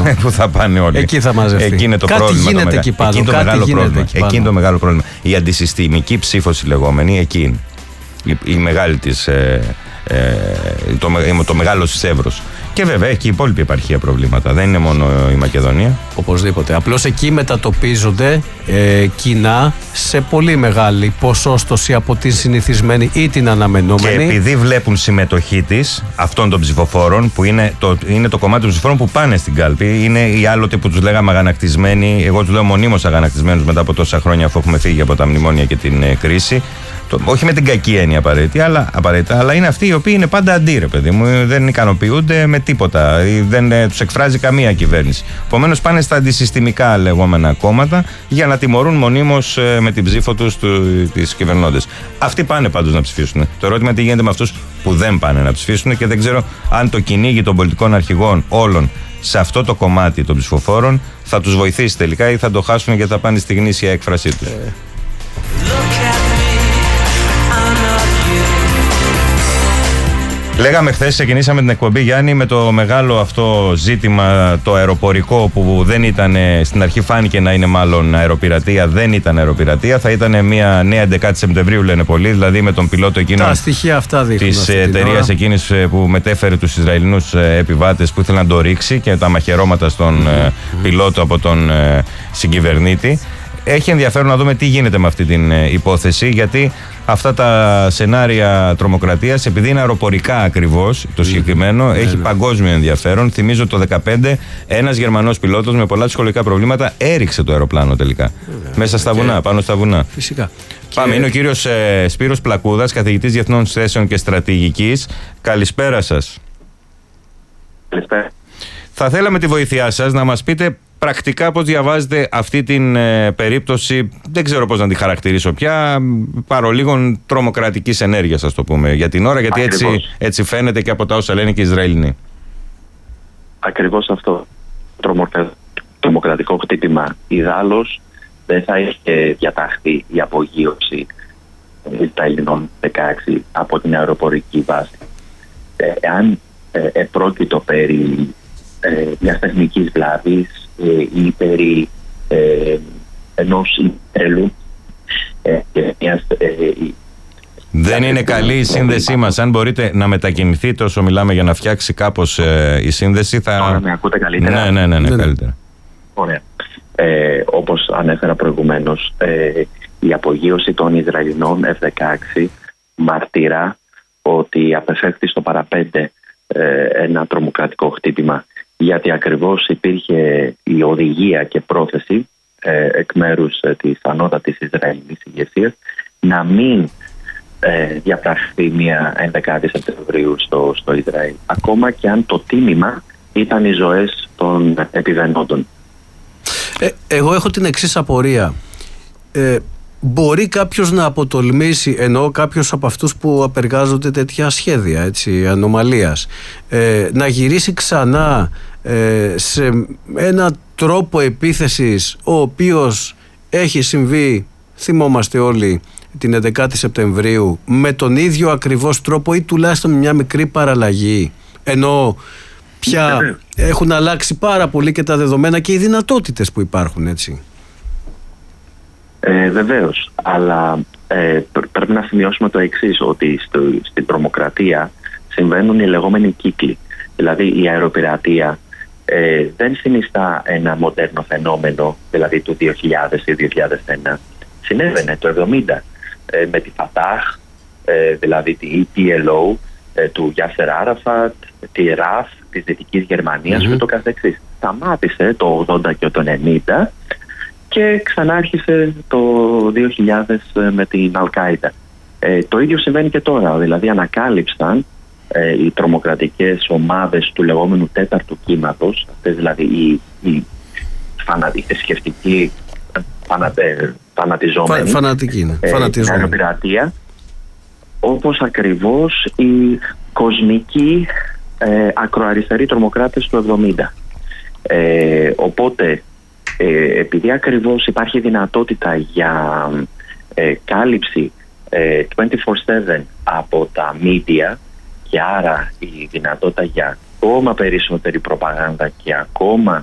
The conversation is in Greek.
που θα πάνε όλοι. Εκεί θα μαζευτεί. Εκεί είναι το κάτι πρόβλημα. Γίνεται εκεί πάνω. Εκεί είναι το μεγάλο πρόβλημα. Εκεί είναι το μεγάλο πρόβλημα. Η αντισυστημική ψήφος η λεγόμενη, εκεί είναι. Η μεγάλη της, το μεγάλο της εύρος. Και βέβαια έχει και η υπόλοιπη επαρχία προβλήματα. Δεν είναι μόνο η Μακεδονία. Οπωσδήποτε. Απλώς εκεί μετατοπίζονται κοινά σε πολύ μεγάλη ποσόστοση από την συνηθισμένη ή την αναμενόμενη. Και επειδή βλέπουν συμμετοχή της αυτών των ψηφοφόρων, που είναι το κομμάτι των ψηφοφόρων που πάνε στην κάλπη, είναι οι άλλοι που τους λέγαμε αγανακτισμένοι. Εγώ τους λέω μονίμως αγανακτισμένους μετά από τόσα χρόνια, αφού έχουμε φύγει από τα μνημόνια και την κρίση. Όχι με την κακή έννοια απαραίτητα, αλλά είναι αυτοί οι οποίοι είναι πάντα αντί, ρε παιδί μου. Δεν ικανοποιούνται με τίποτα. Δεν τους εκφράζει καμία κυβέρνηση. Επομένως πάνε στα αντισυστημικά λεγόμενα κόμματα για να τιμωρούν μονίμως με την ψήφο τους τις κυβερνώντες. Αυτοί πάνε πάντως να ψηφίσουν. Το ερώτημα είναι τι γίνεται με αυτούς που δεν πάνε να ψηφίσουν και δεν ξέρω αν το κυνήγι των πολιτικών αρχηγών όλων σε αυτό το κομμάτι των ψηφοφόρων θα τους βοηθήσει τελικά ή θα το χάσουν και θα πάνε στη γνήσια έκφρασή τους. Λέγαμε χθες, ξεκινήσαμε την εκπομπή, Γιάννη, με το μεγάλο αυτό ζήτημα, το αεροπορικό, που δεν ήταν, στην αρχή φάνηκε να είναι μάλλον αεροπειρατεία, δεν ήταν αεροπειρατεία, θα ήταν μια νέα 11η Σεπτεμβρίου, λένε πολλοί, δηλαδή με τον πιλότο εκείνο της εταιρείας εκείνης που μετέφερε τους Ισραηλινούς επιβάτες που ήθελαν να το ρίξει και τα μαχαιρώματα στον πιλότο από τον συγκυβερνήτη. Έχει ενδιαφέρον να δούμε τι γίνεται με αυτή την υπόθεση, γιατί αυτά τα σενάρια τρομοκρατίας, επειδή είναι αεροπορικά ακριβώς το συγκεκριμένο, έχει παγκόσμιο ενδιαφέρον. Θυμίζω το 2015 ένας Γερμανός πιλότος με πολλά ψυχολογικά προβλήματα έριξε το αεροπλάνο τελικά. Μέσα στα βουνά, πάνω στα βουνά. Φυσικά. Πάμε, είναι ο κύριος Σπύρος Πλακούδας, καθηγητής Διεθνών Σχέσεων και Στρατηγικής. Καλησπέρα σας. Καλησπέρα. Θα θέλαμε τη βοήθειά σας να μας πείτε πρακτικά πώς διαβάζετε αυτή την περίπτωση, δεν ξέρω πώς να τη χαρακτηρίσω πια, παρολίγων τρομοκρατικής ενέργειας, ας το πούμε, για την ώρα, γιατί έτσι φαίνεται και από τα όσα λένε και οι Ισραηλινοί. Ακριβώς αυτό. Τρομοκρατικό χτύπημα. Ιδάλλως δεν θα είχε διαταχθεί η απογείωση των Ισραηλινών 16 από την αεροπορική βάση. Εάν επρόκειτο περί μιας τεχνικής βλάβης ή περί ενός υπερελού δεν είναι καλή η σύνδεσή μας. Αν μπορείτε να μετακινηθείτε όσο μιλάμε για να φτιάξει κάπως η σύνδεση, θα... Τώρα με ακούτε καλύτερα? Ναι, καλύτερα. Ωραία. Όπως ανέφερα προηγουμένως, η απογείωση των Ισραηλινών F-16 μαρτυρά ότι απεφεύχθη στο παραπέντε ένα τρομοκρατικό χτύπημα, γιατί ακριβώς υπήρχε η οδηγία και πρόθεση εκ μέρους της ανώτατης Ισραηλινής ηγεσίας να μην διαπραχθεί μια 11η Σεπτεμβρίου στο Ισραήλ, ακόμα και αν το τίμημα ήταν οι ζωές των επιβενόντων. Εγώ έχω την εξής απορία. Μπορεί κάποιος να αποτολμήσει, εννοώ κάποιος από αυτούς που απεργάζονται τέτοια σχέδια, έτσι, ανομαλίας, να γυρίσει ξανά σε ένα τρόπο επίθεσης ο οποίος έχει συμβεί, θυμόμαστε όλοι, την 11η Σεπτεμβρίου, με τον ίδιο ακριβώς τρόπο ή τουλάχιστον μια μικρή παραλλαγή, ενώ πια έχουν αλλάξει πάρα πολύ και τα δεδομένα και οι δυνατότητες που υπάρχουν, έτσι. Βεβαίως, αλλά πρέπει να σημειώσουμε το εξής, ότι στην τρομοκρατία συμβαίνουν οι λεγόμενοι κύκλοι. Δηλαδή η αεροπειρατεία δεν συνιστά ένα μοντέρνο φαινόμενο, δηλαδή του 2000 ή 2001. Συνέβαινε το 1970 με τη Φατάχ, δηλαδή τη PLO του Γιάσερ Άραφατ, τη ΡΑΦ της Δυτικής Γερμανίας και το καθεξής. Σταμάτησε το 80 και το 90 και ξανάρχισε το 2000 με την Αλ-Κάιντα. Το ίδιο συμβαίνει και τώρα, δηλαδή ανακάλυψαν οι τρομοκρατικές ομάδες του λεγόμενου τέταρτου κύματος, αυτές δηλαδή οι θρησκευτικοί φανατιζόμενοι, την αεροπειρατεία, όπως ακριβώς οι κοσμικοί ακροαριστεροί τρομοκράτες του 70. Οπότε επειδή ακριβώς υπάρχει δυνατότητα για κάλυψη 24/7 από τα media και άρα η δυνατότητα για ακόμα περισσότερη προπαγάνδα και ακόμα